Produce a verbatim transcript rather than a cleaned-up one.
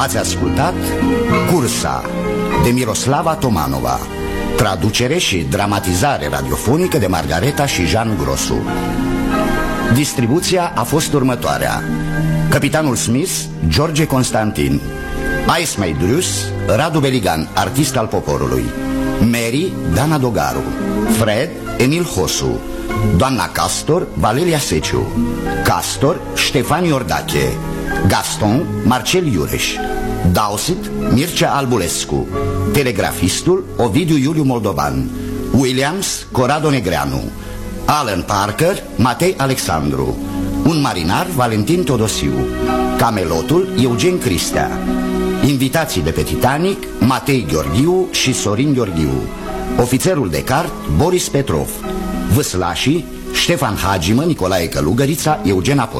Ați ascultat Cursa de Miroslava Tomanova, traducere și dramatizare radiofonică de Margareta și Jean Grosu. Distribuția a fost următoarea: Capitanul Smith, George Constantin; Ice May Drus, Radu Beligan, artist al poporului; Mary, Dana Dogaru; Fred, Emil Hosu; doamna Castor, Valeria Seciu; Castor, Ștefan Iordache; Gaston, Marcel Iureș; Dowsit, Mircea Albulescu; telegrafistul, Ovidiu Iuliu Moldovan; Williams, Corrado Negreanu; Alan Parker, Matei Alexandru; un marinar, Valentin Todosiu; camelotul, Eugen Cristea; invitații de pe Titanic, Matei Gheorghiu și Sorin Gheorghiu; ofițerul de cart, Boris Petrov; vâslașii, Ștefan Hagimă, Nicolae Călugărița, Eugen Apostol.